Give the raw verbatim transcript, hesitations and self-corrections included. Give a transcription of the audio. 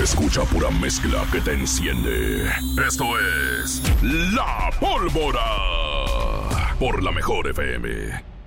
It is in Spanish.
escucha pura mezcla que te enciende. Esto es La Pólvora por La Mejor F M.